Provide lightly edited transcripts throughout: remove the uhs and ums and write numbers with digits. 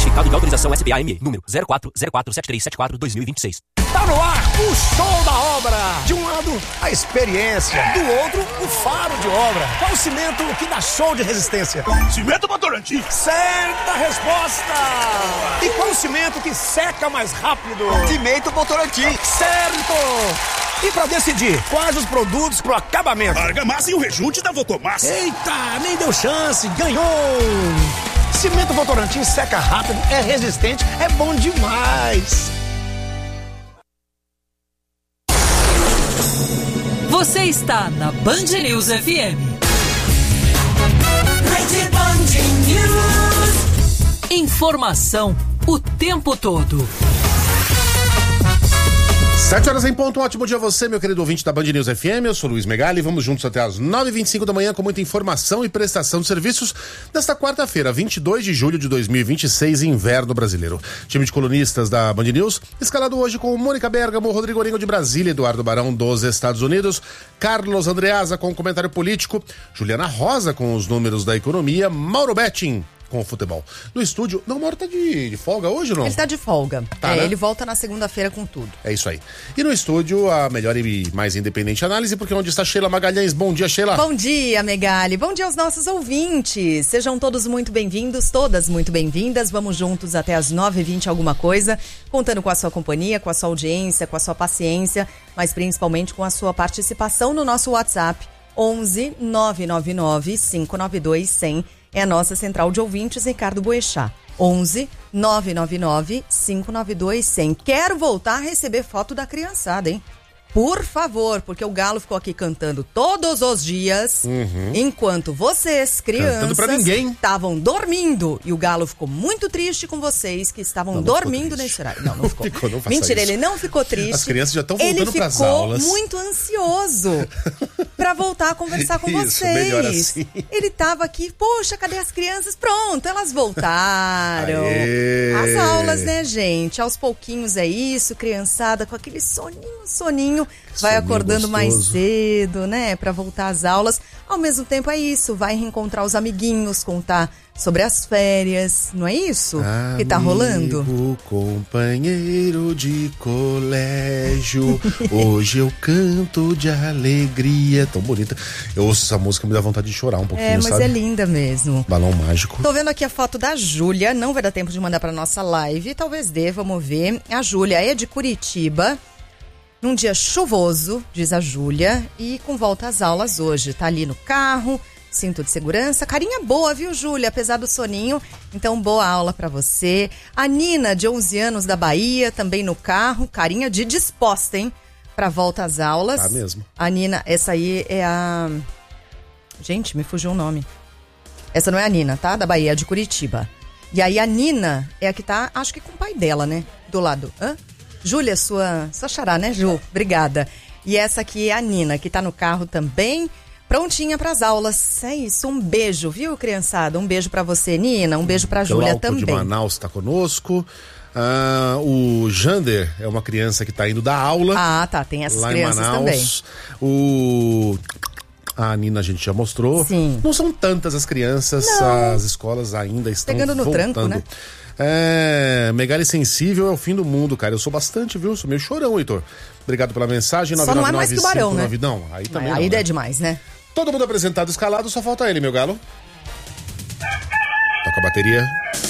Certificado de autorização SBA-ME, número 04047374-2026. Tá no ar o show da obra. De um lado, a experiência. Do outro, o faro de obra. Qual o cimento que dá show de resistência? Cimento Votorantim. Certa resposta. E qual o cimento que seca mais rápido? Cimento Votorantim. Certo. E pra decidir quais os produtos pro acabamento? Argamassa e o rejunte da Votomassa. Eita, nem deu chance, ganhou! Cimento Votorantim seca rápido, é resistente, é bom demais! Você está na Band News FM. Rede Band News. Informação o tempo todo. 7 horas em ponto, um ótimo dia a você, meu querido ouvinte da Band News FM, eu sou Luiz Megali, vamos juntos até as 9h25 da manhã com muita informação e prestação de serviços desta quarta-feira, 22 de julho de 2026, inverno brasileiro. Time de colunistas da Band News, escalado hoje com Mônica Bergamo, Rodrigo Orengo de Brasília, Eduardo Barão dos Estados Unidos, Carlos Andreasa com o comentário político, Juliana Rosa com os números da economia, Mauro Betting com o futebol. No estúdio, não, o Mauro tá de folga hoje ou não? Ele tá de folga. Tá, né? Ele volta na segunda-feira com tudo. É isso aí. E no estúdio, a melhor e mais independente análise, porque onde está Sheila Magalhães. Bom dia, Sheila. Bom dia, Megali. Bom dia aos nossos ouvintes. Sejam todos muito bem-vindos, todas muito bem-vindas. Vamos juntos até as 9h20 alguma coisa, contando com a sua companhia, com a sua audiência, com a sua paciência, mas principalmente com a sua participação no nosso WhatsApp 11 999 592 100. É a nossa central de ouvintes, Ricardo Boechat. 11 999 592 100. Quero voltar a receber foto da criançada, hein? Por favor, porque o Galo ficou aqui cantando todos os dias, enquanto vocês, crianças, estavam dormindo. E o Galo ficou muito triste com vocês que estavam dormindo nesse horário. Não ficou. Não Mentira, isso. Ele não ficou triste. As crianças já estão voltando para as aulas. Ele ficou muito ansioso para voltar a conversar com vocês. Melhor assim. Ele tava aqui, poxa, cadê as crianças? Pronto, elas voltaram. Aê. As aulas, né, gente? Aos pouquinhos é isso, criançada com aquele soninho. Vai acordando mais cedo, né? Pra voltar às aulas. Ao mesmo tempo é isso, vai reencontrar os amiguinhos, contar sobre as férias, não é isso que tá rolando? Amigo, companheiro de colégio, hoje eu canto de alegria. Tão bonita. Eu ouço essa música e me dá vontade de chorar um pouquinho, mas sabe? é linda mesmo. Balão mágico. Tô vendo aqui a foto da Júlia, não vai dar tempo de mandar pra nossa live, talvez dê, vamos ver. A Júlia é de Curitiba. Num dia chuvoso, diz a Júlia, e com volta às aulas hoje. Tá ali no carro, cinto de segurança. Carinha boa, viu, Júlia? Apesar do soninho. Então, boa aula pra você. A Nina, de 11 anos, da Bahia, também no carro. Carinha de disposta, hein? Pra volta às aulas. Tá mesmo. A Nina, essa aí é a... Gente, me fugiu o nome. Essa não é a Nina, tá? Da Bahia, é de Curitiba. E aí a Nina é a que tá, acho que com o pai dela, né? Do lado. Hã? Júlia, sua xará, né, Ju? Obrigada. E essa aqui é a Nina, que tá no carro também, prontinha pras aulas. É isso, um beijo, viu, criançada? Um beijo pra você, Nina, um beijo pra Júlia também. de Manaus tá conosco. O Jander é uma criança que tá indo dar aula. Ah, tá, tem essas lá crianças em Manaus. Também. A Nina a gente já mostrou. Sim. Não são tantas as crianças, não. As escolas ainda estão pegando no voltando. tranco, né? Megali sensível é o fim do mundo, cara. Eu sou bastante, viu? Sou meio chorão, Heitor. Obrigado pela mensagem. Só não é mais que o Barão, né? Não, aí também aí não, é demais, né? Todo mundo apresentado, escalado, só falta ele, meu galo. Toca a bateria.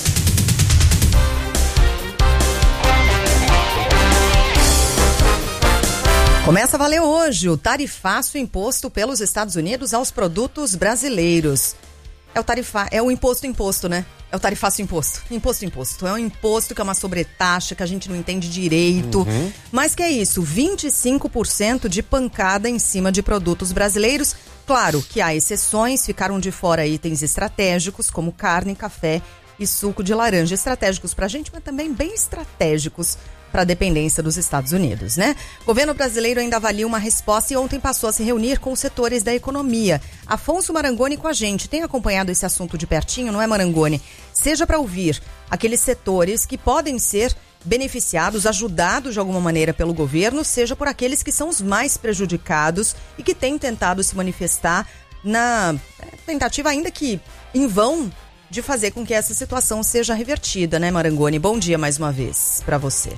Começa a valer hoje o tarifaço imposto pelos Estados Unidos aos produtos brasileiros. É o imposto, né? É o tarifaço imposto. Imposto. É um imposto que é uma sobretaxa que a gente não entende direito. Mas que é isso, 25% de pancada em cima de produtos brasileiros. Claro que há exceções, ficaram de fora itens estratégicos como carne, café e suco de laranja. Estratégicos pra gente, mas também bem estratégicos para a dependência dos Estados Unidos, né? O governo brasileiro ainda avalia uma resposta e ontem passou a se reunir com os setores da economia. Afonso Marangoni com a gente. Tem acompanhado esse assunto de pertinho, não é, Marangoni? Seja para ouvir aqueles setores que podem ser beneficiados, ajudados de alguma maneira pelo governo, seja por aqueles que são os mais prejudicados e que têm tentado se manifestar na tentativa, ainda que em vão, de fazer com que essa situação seja revertida, né, Marangoni? Bom dia mais uma vez para você.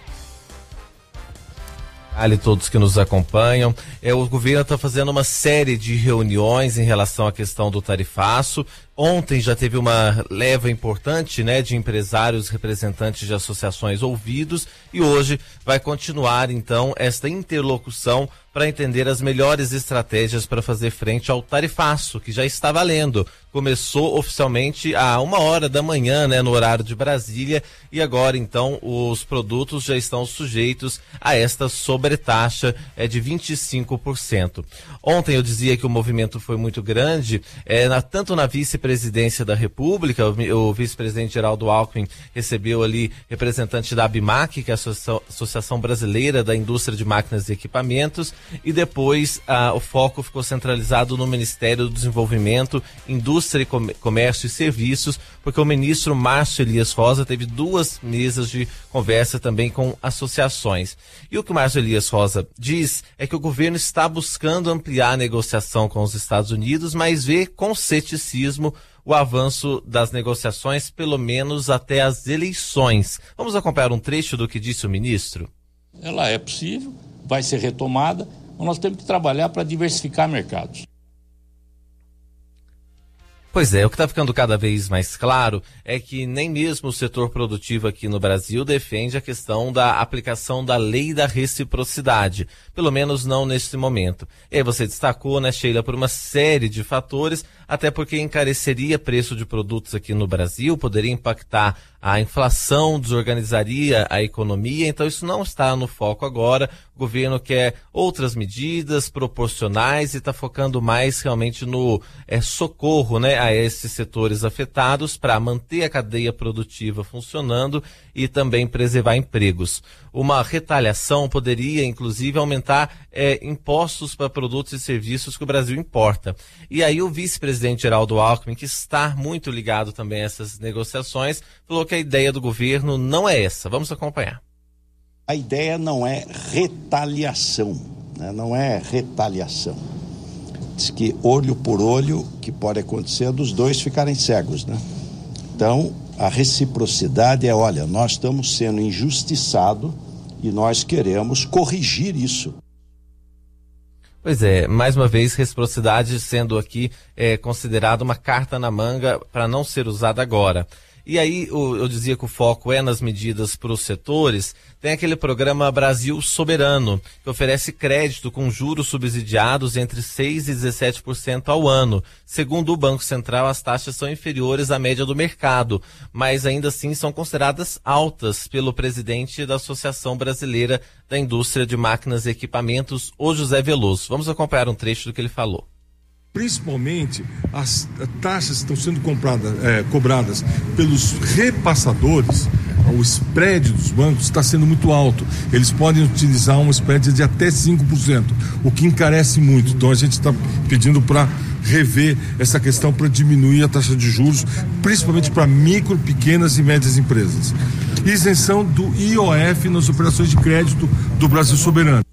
Ali todos que nos acompanham, o governo está fazendo uma série de reuniões em relação à questão do tarifaço. Ontem já teve uma leva importante, né, de empresários, representantes de associações ouvidos, e hoje vai continuar então esta interlocução para entender as melhores estratégias para fazer frente ao tarifaço, que já está valendo. Começou oficialmente a 1h da manhã, né, no horário de Brasília, e agora então os produtos já estão sujeitos a esta sobretaxa de 25%. Ontem eu dizia que o movimento foi muito grande, tanto na vice-presidência da República, o vice-presidente Geraldo Alckmin recebeu ali representante da ABMAC, que é a Associação Brasileira da Indústria de Máquinas e Equipamentos, e depois o foco ficou centralizado no Ministério do Desenvolvimento, Indústria, Comércio e Serviços, porque o ministro Márcio Elias Rosa teve 2 mesas de conversa também com associações. E o que o Márcio Elias Rosa diz é que o governo está buscando ampliar a negociação com os Estados Unidos, mas vê com ceticismo o avanço das negociações, pelo menos até as eleições. Vamos acompanhar um trecho do que disse o ministro? Ela é possível, vai ser retomada, mas nós temos que trabalhar para diversificar mercados. Pois é, o que está ficando cada vez mais claro é que nem mesmo o setor produtivo aqui no Brasil defende a questão da aplicação da lei da reciprocidade, pelo menos não neste momento. E aí você destacou, né, Sheila, por uma série de fatores, até porque encareceria preço de produtos aqui no Brasil, poderia impactar a inflação, desorganizaria a economia, então isso não está no foco agora. O governo quer outras medidas proporcionais e está focando mais realmente no socorro, né, a esses setores afetados para manter a cadeia produtiva funcionando e também preservar empregos. Uma retaliação poderia, inclusive, aumentar impostos para produtos e serviços que o Brasil importa. E aí o vice-presidente Geraldo Alckmin, que está muito ligado também a essas negociações, falou que a ideia do governo não é essa. Vamos acompanhar. A ideia não é retaliação, né? Não é retaliação. Diz que olho por olho, que pode acontecer dos dois ficarem cegos, né? Então, a reciprocidade é, olha, nós estamos sendo injustiçados e nós queremos corrigir isso. Pois é, mais uma vez, reciprocidade sendo aqui considerada uma carta na manga para não ser usada agora. E aí, eu dizia que o foco é nas medidas para os setores. Tem aquele programa Brasil Soberano, que oferece crédito com juros subsidiados entre 6% e 17% ao ano. Segundo o Banco Central, as taxas são inferiores à média do mercado, mas ainda assim são consideradas altas pelo presidente da Associação Brasileira da Indústria de Máquinas e Equipamentos, o José Veloso. Vamos acompanhar um trecho do que ele falou. Principalmente as taxas estão sendo cobradas pelos repassadores, o spread dos bancos está sendo muito alto. Eles podem utilizar um spread de até 5%, o que encarece muito. Então a gente está pedindo para rever essa questão para diminuir a taxa de juros, principalmente para micro, pequenas e médias empresas. Isenção do IOF nas operações de crédito do Brasil Soberano.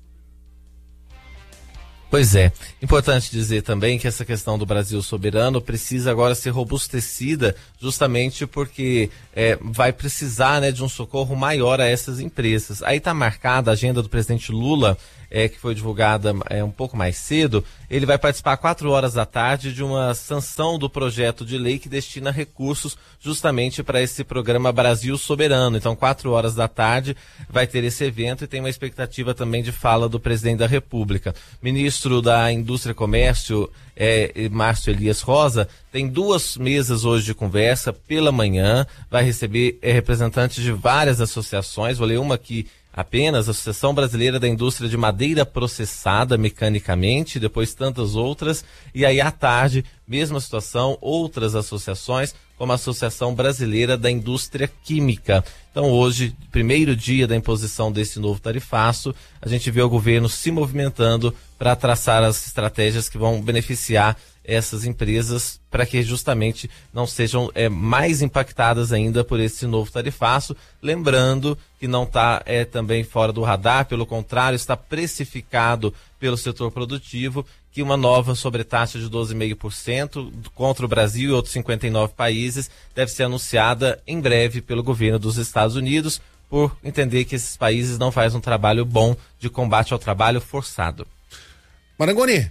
Pois é, importante dizer também que essa questão do Brasil soberano precisa agora ser robustecida, justamente porque vai precisar, né, de um socorro maior a essas empresas. Aí está marcada a agenda do presidente Lula, que foi divulgada um pouco mais cedo. Ele vai participar às 16h de uma sanção do projeto de lei que destina recursos justamente para esse programa Brasil Soberano. Então, 16h vai ter esse evento e tem uma expectativa também de fala do presidente da República. Ministro da Indústria e Comércio, Márcio Elias Rosa, tem 2 mesas hoje de conversa pela manhã, vai receber representantes de várias associações. Vou ler uma aqui apenas: a Associação Brasileira da Indústria de Madeira Processada Mecanicamente, depois tantas outras, e aí à tarde, mesma situação, outras associações, como a Associação Brasileira da Indústria Química. Então hoje, primeiro dia da imposição desse novo tarifaço, a gente vê o governo se movimentando para traçar as estratégias que vão beneficiar essas empresas para que justamente não sejam mais impactadas ainda por esse novo tarifaço. Lembrando que não está também fora do radar, pelo contrário, está precificado pelo setor produtivo, que uma nova sobretaxa de 12,5% contra o Brasil e outros 59 países deve ser anunciada em breve pelo governo dos Estados Unidos, por entender que esses países não fazem um trabalho bom de combate ao trabalho forçado. Marangoni,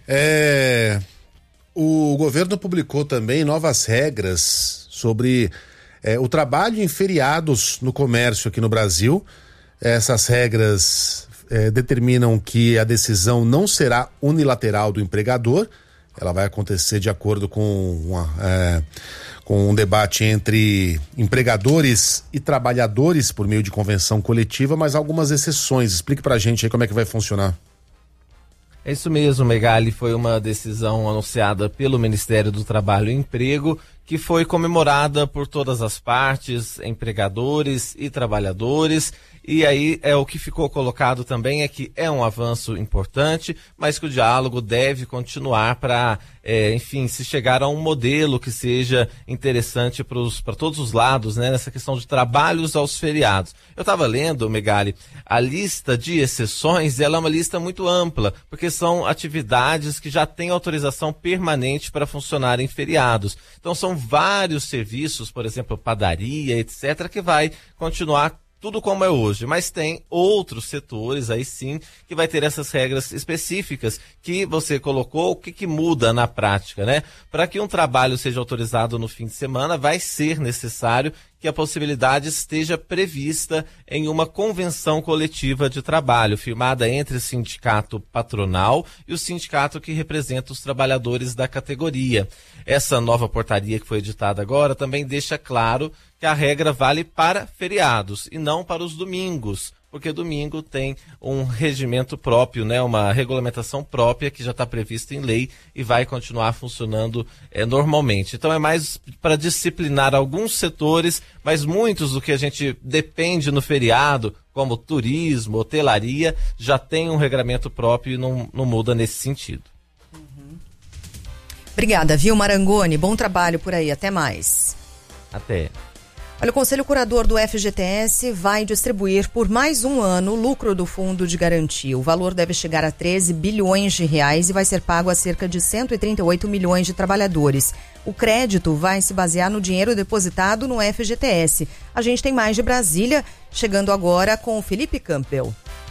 o governo publicou também novas regras sobre o trabalho em feriados no comércio aqui no Brasil. Essas regras determinam que a decisão não será unilateral do empregador, ela vai acontecer de acordo com um debate entre empregadores e trabalhadores por meio de convenção coletiva, mas algumas exceções. Explique pra gente aí como é que vai funcionar. É isso mesmo, Megali, foi uma decisão anunciada pelo Ministério do Trabalho e Emprego, que foi comemorada por todas as partes, empregadores e trabalhadores, e aí o que ficou colocado também é que é um avanço importante, mas que o diálogo deve continuar para, enfim, se chegar a um modelo que seja interessante para todos os lados, né, nessa questão de trabalhos aos feriados. Eu estava lendo, Megali, a lista de exceções, ela é uma lista muito ampla, porque são atividades que já têm autorização permanente para funcionar em feriados. Então são vários serviços, por exemplo, padaria, etc., que vai continuar tudo como é hoje, mas tem outros setores aí sim que vai ter essas regras específicas que você colocou. O que muda na prática, né? Para que um trabalho seja autorizado no fim de semana, vai ser necessário que a possibilidade esteja prevista em uma convenção coletiva de trabalho, firmada entre o sindicato patronal e o sindicato que representa os trabalhadores da categoria. Essa nova portaria que foi editada agora também deixa claro que a regra vale para feriados e não para os domingos, porque domingo tem um regimento próprio, né, uma regulamentação própria que já está prevista em lei e vai continuar funcionando normalmente. Então é mais para disciplinar alguns setores, mas muitos do que a gente depende no feriado, como turismo, hotelaria, já tem um regramento próprio e não muda nesse sentido. Obrigada, viu, Marangoni? Bom trabalho por aí, até mais. Até. Olha, o Conselho Curador do FGTS vai distribuir por mais um ano o lucro do Fundo de Garantia. O valor deve chegar a 13 bilhões de reais e vai ser pago a cerca de 138 milhões de trabalhadores. O crédito vai se basear no dinheiro depositado no FGTS. A gente tem mais de Brasília, chegando agora com o Felipe Campbell.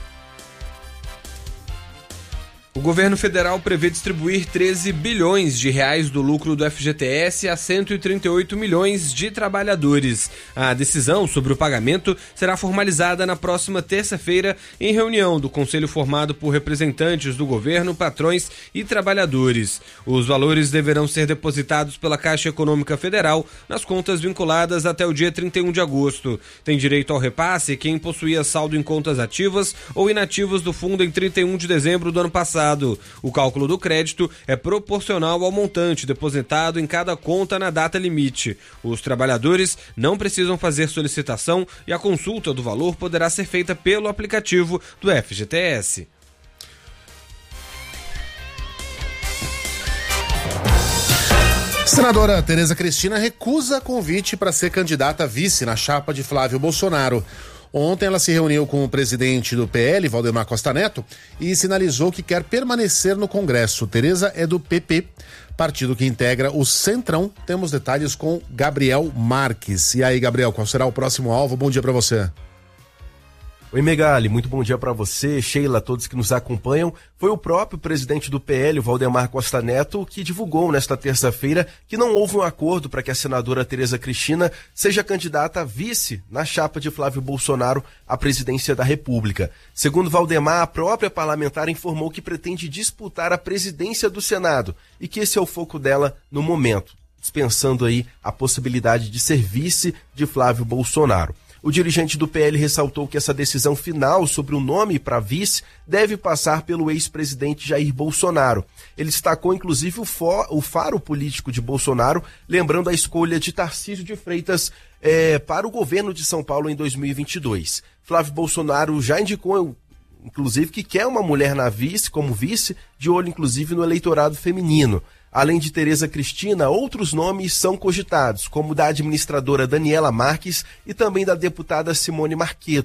O governo federal prevê distribuir 13 bilhões de reais do lucro do FGTS a 138 milhões de trabalhadores. A decisão sobre o pagamento será formalizada na próxima terça-feira em reunião do Conselho formado por representantes do governo, patrões e trabalhadores. Os valores deverão ser depositados pela Caixa Econômica Federal nas contas vinculadas até o dia 31 de agosto. Tem direito ao repasse quem possuía saldo em contas ativas ou inativas do fundo em 31 de dezembro do ano passado. O cálculo do crédito é proporcional ao montante depositado em cada conta na data limite. Os trabalhadores não precisam fazer solicitação e a consulta do valor poderá ser feita pelo aplicativo do FGTS. Senadora Tereza Cristina recusa convite para ser candidata a vice na chapa de Flávio Bolsonaro. Ontem ela se reuniu com o presidente do PL, Valdemar Costa Neto, e sinalizou que quer permanecer no Congresso. Tereza é do PP, partido que integra o Centrão. Temos detalhes com Gabriel Marques. E aí, Gabriel, qual será o próximo alvo? Bom dia para você. Oi, Megali, muito bom dia para você, Sheila, todos que nos acompanham. Foi o próprio presidente do PL, Valdemar Costa Neto, que divulgou nesta terça-feira que não houve um acordo para que a senadora Tereza Cristina seja candidata a vice na chapa de Flávio Bolsonaro à presidência da República. Segundo Valdemar, a própria parlamentar informou que pretende disputar a presidência do Senado e que esse é o foco dela no momento, dispensando aí a possibilidade de ser vice de Flávio Bolsonaro. O dirigente do PL ressaltou que essa decisão final sobre o nome para vice deve passar pelo ex-presidente Jair Bolsonaro. Ele destacou, inclusive, o faro político de Bolsonaro, lembrando a escolha de Tarcísio de Freitas para o governo de São Paulo em 2022. Flávio Bolsonaro já indicou, inclusive, que quer uma mulher na vice, como vice, de olho, inclusive, no eleitorado feminino. Além de Tereza Cristina, outros nomes são cogitados, como o da administradora Daniela Marques e também da deputada Simone Marqueto.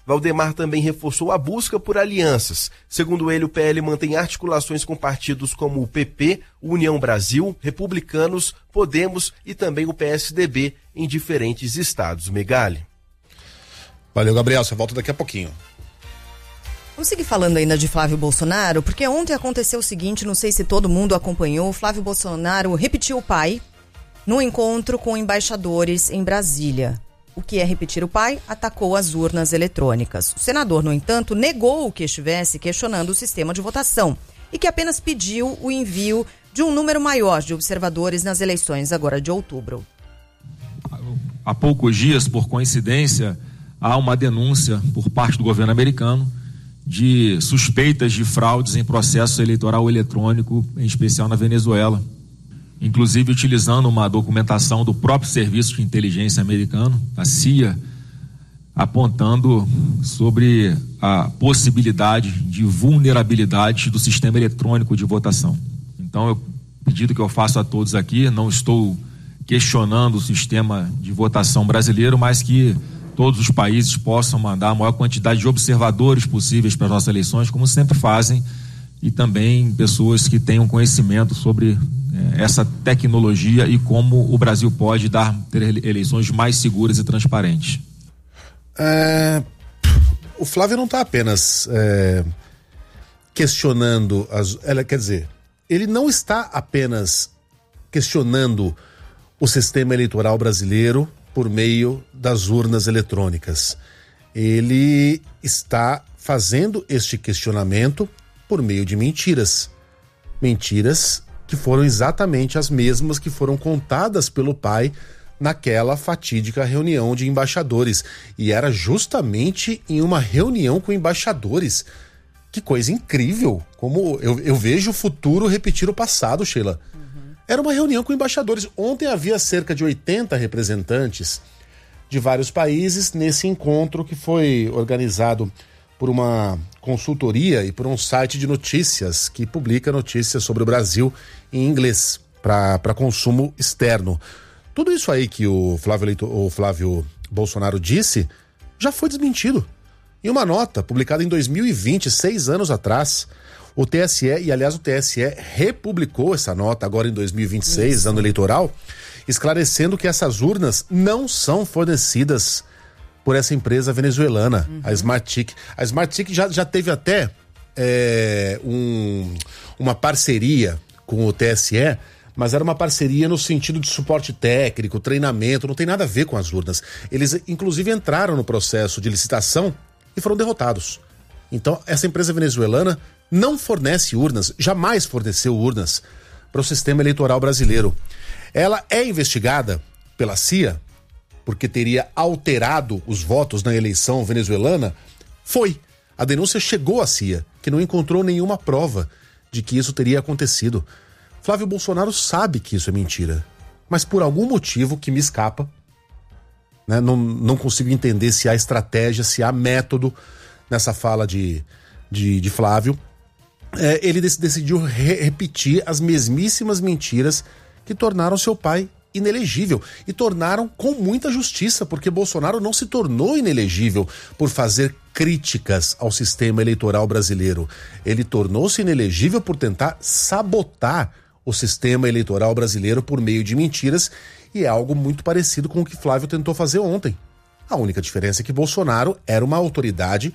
Valdemar também reforçou a busca por alianças. Segundo ele, o PL mantém articulações com partidos como o PP, União Brasil, Republicanos, Podemos e também o PSDB em diferentes estados. Megali. Valeu, Gabriel. Você volta daqui a pouquinho. Vamos seguir falando ainda de Flávio Bolsonaro, porque ontem aconteceu o seguinte, não sei se todo mundo acompanhou, Flávio Bolsonaro repetiu o pai no encontro com embaixadores em Brasília. O que é repetir o pai? Atacou as urnas eletrônicas. O senador, no entanto, negou que estivesse questionando o sistema de votação e que apenas pediu o envio de um número maior de observadores nas eleições agora de outubro. Há poucos dias, por coincidência, há uma denúncia por parte do governo americano de suspeitas de fraudes em processo eleitoral eletrônico, em especial na Venezuela. Inclusive utilizando uma documentação do próprio Serviço de Inteligência americano, a CIA, apontando sobre a possibilidade de vulnerabilidade do sistema eletrônico de votação. Então, o pedido que eu faço a todos aqui, não estou questionando o sistema de votação brasileiro, mas que todos os países possam mandar a maior quantidade de observadores possíveis para as nossas eleições, como sempre fazem, e também pessoas que tenham conhecimento sobre essa tecnologia e como o Brasil pode ter eleições mais seguras e transparentes. O Flávio não está apenas questionando quer dizer, ele não está apenas questionando o sistema eleitoral brasileiro por meio das urnas eletrônicas. Ele está fazendo este questionamento por meio de mentiras. Mentiras que foram exatamente as mesmas que foram contadas pelo pai naquela fatídica reunião de embaixadores. E era justamente em uma reunião com embaixadores. Que coisa incrível! Como eu vejo o futuro repetir o passado, Sheila. Era uma reunião com embaixadores. Ontem havia cerca de 80 representantes de vários países nesse encontro que foi organizado por uma consultoria e por um site de notícias que publica notícias sobre o Brasil em inglês para consumo externo. Tudo isso aí que o Flávio Bolsonaro disse já foi desmentido. Em uma nota publicada em 2020, 6 anos atrás, o TSE, e aliás o TSE republicou essa nota agora em 2026, ano eleitoral, esclarecendo que essas urnas não são fornecidas por essa empresa venezuelana, a Smarttick. A Smarttick já teve até uma parceria com o TSE, mas era uma parceria no sentido de suporte técnico, treinamento, não tem nada a ver com as urnas. Eles inclusive entraram no processo de licitação e foram derrotados. Então essa empresa venezuelana não fornece urnas, jamais forneceu urnas para o sistema eleitoral brasileiro. Ela é investigada pela CIA porque teria alterado os votos na eleição venezuelana? Foi. A denúncia chegou à CIA, que não encontrou nenhuma prova de que isso teria acontecido. Flávio Bolsonaro sabe que isso é mentira, mas por algum motivo que me escapa, né, não consigo entender se há estratégia, se há método nessa fala de Flávio. Ele decidiu repetir as mesmíssimas mentiras que tornaram seu pai inelegível e tornaram com muita justiça, porque Bolsonaro não se tornou inelegível por fazer críticas ao sistema eleitoral brasileiro. Ele tornou-se inelegível por tentar sabotar o sistema eleitoral brasileiro por meio de mentiras, e é algo muito parecido com o que Flávio tentou fazer ontem. A única diferença é que Bolsonaro era uma autoridade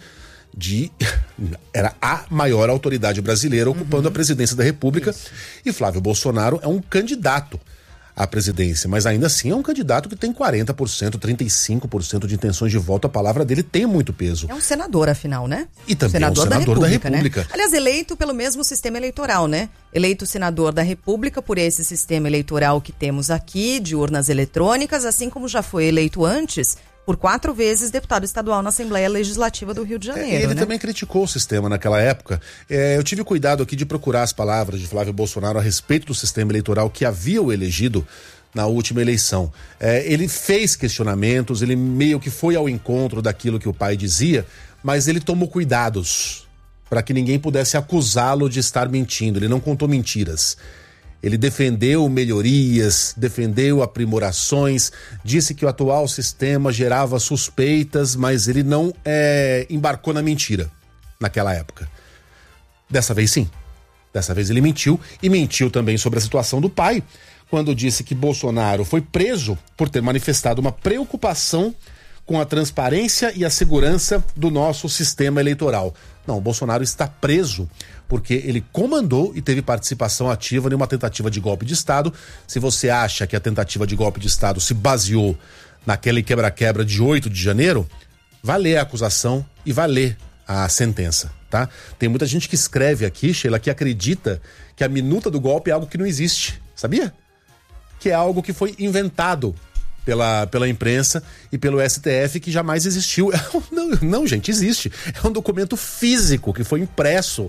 era a maior autoridade brasileira ocupando a presidência da República. Isso. E Flávio Bolsonaro é um candidato à presidência, mas ainda assim é um candidato que tem 40%, 35% de intenções de voto. A palavra dele tem muito peso. É um senador, afinal, né? E também senador é um senador da República. Né? Aliás, eleito pelo mesmo sistema eleitoral, né? Eleito senador da República por esse sistema eleitoral que temos aqui, de urnas eletrônicas, assim como já foi eleito antes por 4 vezes deputado estadual na Assembleia Legislativa do Rio de Janeiro. Ele também criticou o sistema naquela época. Eu tive cuidado aqui de procurar as palavras de Flávio Bolsonaro a respeito do sistema eleitoral que havia o elegido na última eleição. Ele fez questionamentos, ele meio que foi ao encontro daquilo que o pai dizia, mas ele tomou cuidados para que ninguém pudesse acusá-lo de estar mentindo. Ele não contou mentiras. Ele defendeu melhorias, defendeu aprimorações, disse que o atual sistema gerava suspeitas, mas ele não embarcou na mentira naquela época. Dessa vez sim. Dessa vez ele mentiu, e mentiu também sobre a situação do pai, quando disse que Bolsonaro foi preso por ter manifestado uma preocupação com a transparência e a segurança do nosso sistema eleitoral. Não, o Bolsonaro está preso porque ele comandou e teve participação ativa em uma tentativa de golpe de Estado. Se você acha que a tentativa de golpe de Estado se baseou naquele quebra-quebra de 8 de janeiro, vai ler a acusação e vai ler a sentença, tá? Tem muita gente que escreve aqui, Sheila, que acredita que a minuta do golpe é algo que não existe, sabia? Que é algo que foi inventado pela imprensa e pelo STF, que jamais existiu. Não, gente, existe. É um documento físico que foi impresso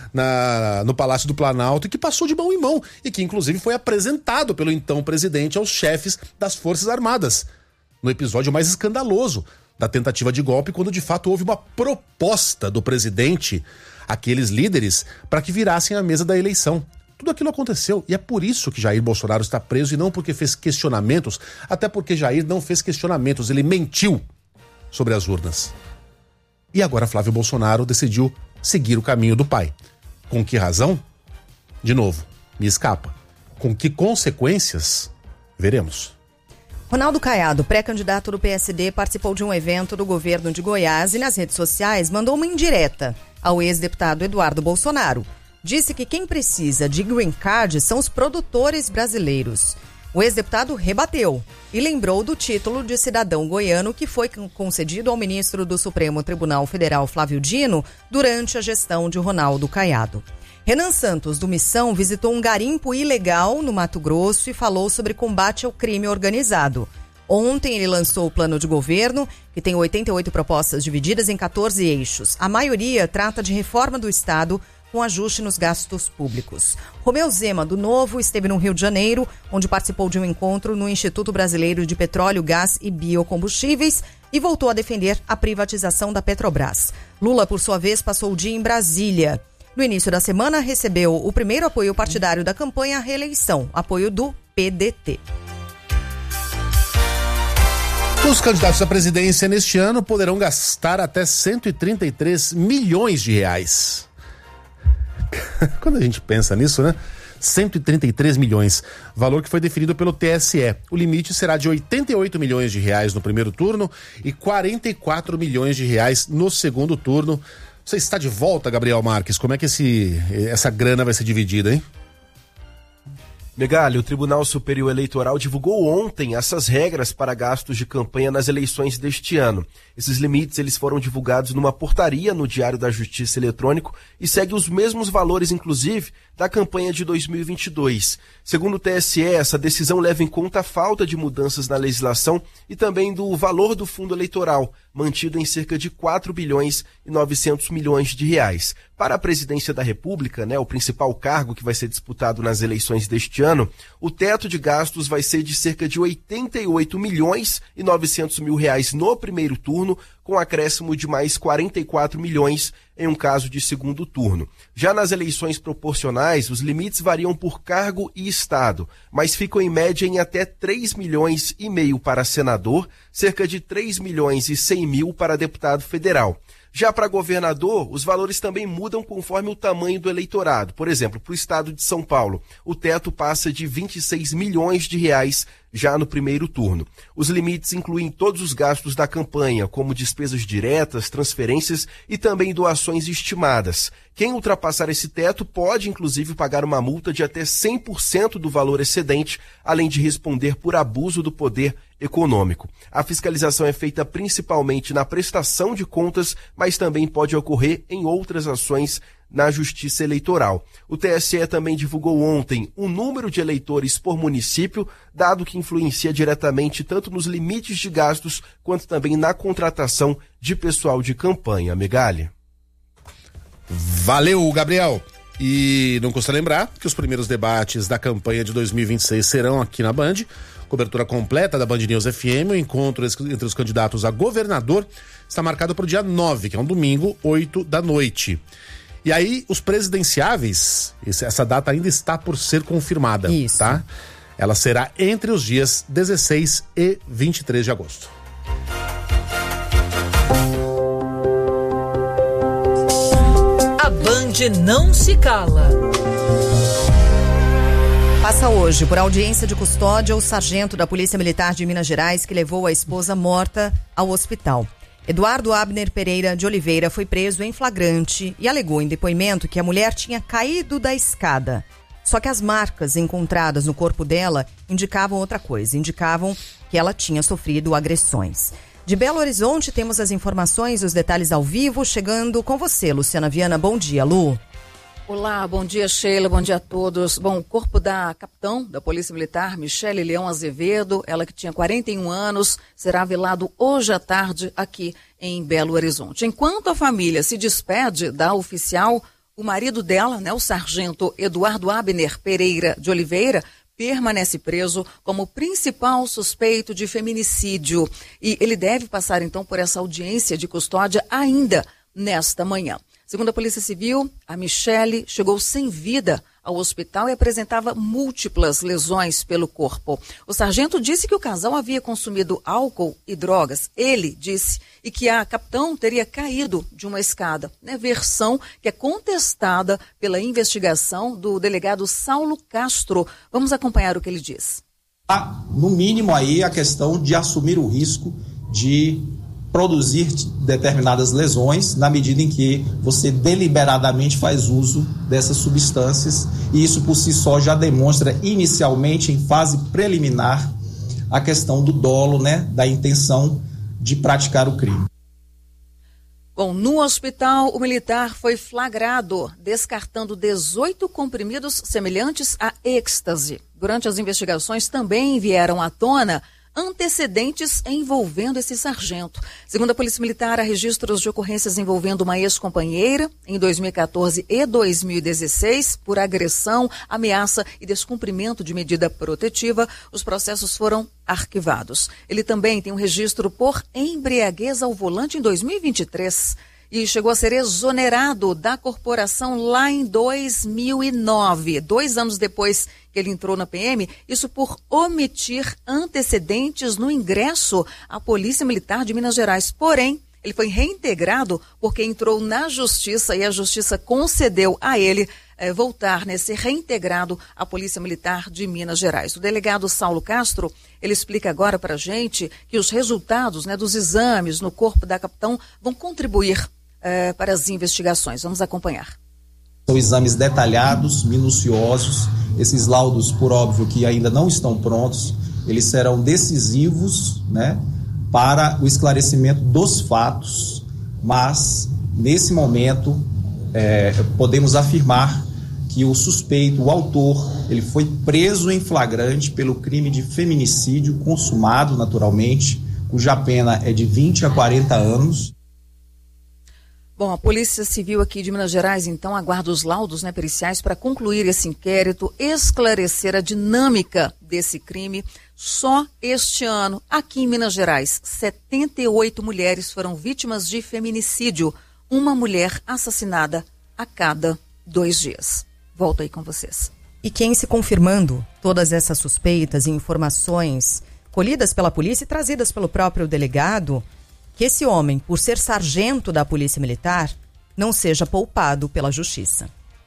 no Palácio do Planalto e que passou de mão em mão e que inclusive foi apresentado pelo então presidente aos chefes das Forças Armadas, no episódio mais escandaloso da tentativa de golpe, quando de fato houve uma proposta do presidente àqueles líderes para que virassem a mesa da eleição. Tudo aquilo aconteceu e é por isso que Jair Bolsonaro está preso e não porque fez questionamentos, até porque Jair não fez questionamentos, ele mentiu sobre as urnas. E agora Flávio Bolsonaro decidiu seguir o caminho do pai. Com que razão? De novo, me escapa. Com que consequências? Veremos. Ronaldo Caiado, pré-candidato do PSD, participou de um evento do governo de Goiás e nas redes sociais mandou uma indireta ao ex-deputado Eduardo Bolsonaro. Disse que quem precisa de green card são os produtores brasileiros. O ex-deputado rebateu e lembrou do título de cidadão goiano que foi concedido ao ministro do Supremo Tribunal Federal, Flávio Dino, durante a gestão de Ronaldo Caiado. Renan Santos, do Missão, visitou um garimpo ilegal no Mato Grosso e falou sobre combate ao crime organizado. Ontem ele lançou o plano de governo, que tem 88 propostas divididas em 14 eixos. A maioria trata de reforma do Estado, com ajuste nos gastos públicos. Romeu Zema, do Novo, esteve no Rio de Janeiro, onde participou de um encontro no Instituto Brasileiro de Petróleo, Gás e Biocombustíveis e voltou a defender a privatização da Petrobras. Lula, por sua vez, passou o dia em Brasília. No início da semana, recebeu o primeiro apoio partidário da campanha à reeleição, apoio do PDT. Os candidatos à presidência neste ano poderão gastar até 133 milhões de reais. Quando a gente pensa nisso, né? 133 milhões, valor que foi definido pelo TSE. O limite será de 88 milhões de reais no primeiro turno e 44 milhões de reais no segundo turno. Você está de volta, Gabriel Marques? Como é que essa grana vai ser dividida, hein? Megali, o Tribunal Superior Eleitoral divulgou ontem essas regras para gastos de campanha nas eleições deste ano. Esses limites eles foram divulgados numa portaria no Diário da Justiça Eletrônico e seguem os mesmos valores, inclusive, da campanha de 2022. Segundo o TSE, essa decisão leva em conta a falta de mudanças na legislação e também do valor do fundo eleitoral, mantido em cerca de 4 bilhões e 900 milhões de reais. Para a presidência da República, o principal cargo que vai ser disputado nas eleições deste ano, o teto de gastos vai ser de cerca de 88 milhões e 900 mil reais no primeiro turno, com acréscimo de mais 44 milhões em um caso de segundo turno. Já nas eleições proporcionais, os limites variam por cargo e estado, mas ficam em média em até 3 milhões e meio para senador, cerca de 3 milhões e 100 mil para deputado federal. Já para governador, os valores também mudam conforme o tamanho do eleitorado. Por exemplo, para o estado de São Paulo, o teto passa de 26 milhões de reais já no primeiro turno. Os limites incluem todos os gastos da campanha, como despesas diretas, transferências e também doações estimadas. Quem ultrapassar esse teto pode, inclusive, pagar uma multa de até 100% do valor excedente, além de responder por abuso do poder econômico. A fiscalização é feita principalmente na prestação de contas, mas também pode ocorrer em outras ações na Justiça Eleitoral. O TSE também divulgou ontem o número de eleitores por município, dado que influencia diretamente tanto nos limites de gastos quanto também na contratação de pessoal de campanha. Megali. Valeu, Gabriel. E não custa lembrar que os primeiros debates da campanha de 2026 serão aqui na Band. Cobertura completa da Band News FM. O encontro entre os candidatos a governador está marcado para o dia 9, que é um domingo, 8 da noite. E aí, os presidenciáveis, essa data ainda está por ser confirmada, Isso. tá? Ela será entre os dias 16 e 23 de agosto. A Band não se cala. Passa hoje por audiência de custódia o sargento da Polícia Militar de Minas Gerais que levou a esposa morta ao hospital. Eduardo Abner Pereira de Oliveira foi preso em flagrante e alegou em depoimento que a mulher tinha caído da escada. Só que as marcas encontradas no corpo dela indicavam outra coisa, indicavam que ela tinha sofrido agressões. De Belo Horizonte temos as informações e os detalhes ao vivo, chegando com você, Luciana Viana. Bom dia, Lu. Olá, bom dia, Sheila, bom dia a todos. Bom, o corpo da capitão da Polícia Militar, Michele Leão Azevedo, ela que tinha 41 anos, será velado hoje à tarde aqui em Belo Horizonte. Enquanto a família se despede da oficial, o marido dela, o sargento Eduardo Abner Pereira de Oliveira, permanece preso como principal suspeito de feminicídio. E ele deve passar, então, por essa audiência de custódia ainda nesta manhã. Segundo a Polícia Civil, a Michele chegou sem vida ao hospital e apresentava múltiplas lesões pelo corpo. O sargento disse que o casal havia consumido álcool e drogas. Ele disse e que a capitão teria caído de uma escada, versão que é contestada pela investigação do delegado Saulo Castro. Vamos acompanhar o que ele diz. No mínimo aí a questão de assumir o risco de produzir determinadas lesões na medida em que você deliberadamente faz uso dessas substâncias, e isso por si só já demonstra inicialmente em fase preliminar a questão do dolo, da intenção de praticar o crime. Bom, no hospital, o militar foi flagrado descartando 18 comprimidos semelhantes a êxtase. Durante as investigações também vieram à tona antecedentes envolvendo esse sargento. Segundo a Polícia Militar, há registros de ocorrências envolvendo uma ex-companheira em 2014 e 2016 por agressão, ameaça e descumprimento de medida protetiva. Os processos foram arquivados. Ele também tem um registro por embriaguez ao volante em 2023 e chegou a ser exonerado da corporação lá em 2009, 2 anos depois que ele entrou na PM, isso por omitir antecedentes no ingresso à Polícia Militar de Minas Gerais. Porém, ele foi reintegrado porque entrou na Justiça e a Justiça concedeu a ele voltar, ser reintegrado à Polícia Militar de Minas Gerais. O delegado Saulo Castro, ele explica agora para a gente que os resultados dos exames no corpo da capitão vão contribuir para as investigações. Vamos acompanhar. São exames detalhados, minuciosos. Esses laudos, por óbvio, que ainda não estão prontos, eles serão decisivos, para o esclarecimento dos fatos. Mas, nesse momento, podemos afirmar que o suspeito, o autor, ele foi preso em flagrante pelo crime de feminicídio consumado, naturalmente, cuja pena é de 20 a 40 anos. Bom, a Polícia Civil aqui de Minas Gerais, então, aguarda os laudos periciais para concluir esse inquérito, esclarecer a dinâmica desse crime. Só este ano, aqui em Minas Gerais, 78 mulheres foram vítimas de feminicídio. Uma mulher assassinada a cada 2 dias. Volto aí com vocês. E quem se confirmando todas essas suspeitas e informações colhidas pela polícia e trazidas pelo próprio delegado, que esse homem, por ser sargento da Polícia Militar, não seja poupado pela Justiça,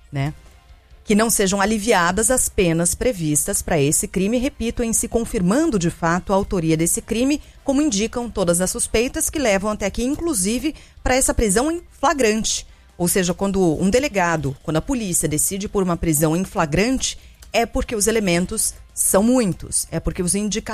Que não sejam aliviadas as penas previstas para esse crime, repito, em se confirmando de fato a autoria desse crime, como indicam todas as suspeitas que levam até aqui, inclusive, para essa prisão em flagrante. Ou seja, quando um delegado, quando a polícia decide por uma prisão em flagrante, é porque os elementos são muitos, é porque os indicativos